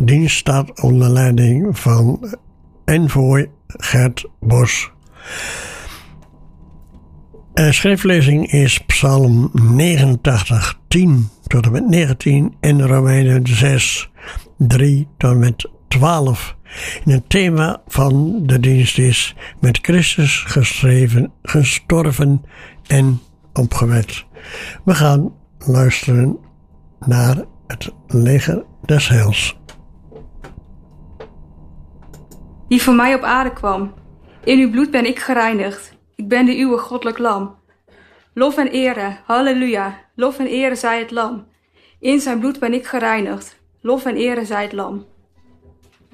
dienst staat onder leiding van envoy Gert Bos. Schriftlezing is Psalm 89, 10 tot en met 19 en Romeinen 6, 3 tot en met 12. En het thema van de dienst is met Christus gestorven en opgewekt. We gaan luisteren naar het leger des heils. Die voor mij op aarde kwam. In uw bloed ben ik gereinigd. Ik ben de uwe goddelijk lam. Lof en ere, halleluja. Lof en ere zij het lam. In zijn bloed ben ik gereinigd. Lof en ere zij het lam.